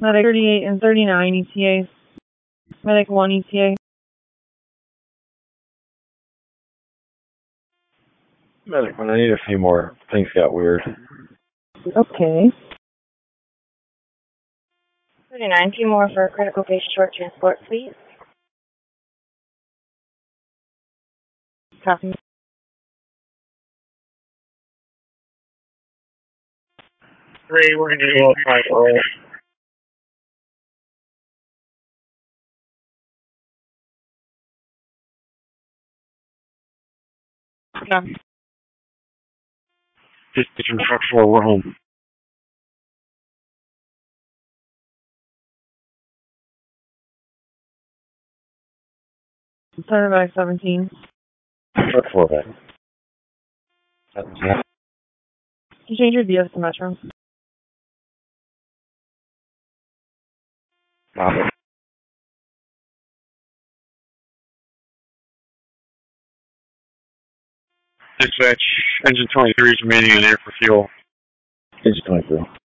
Medic 38 and 39 ETAs. Medic 1 ETA. Medic 1, I need a few more. Things got weird. Okay. 39, few more for critical case short transport, please. Copy. Three, we're going to do a 5 roll. Done. Dispatching truck 4, we're home. Started by 17. Truck 4 back. You change your DS to Metro. Dispatch, engine 23 is remaining in air for fuel. Engine 23.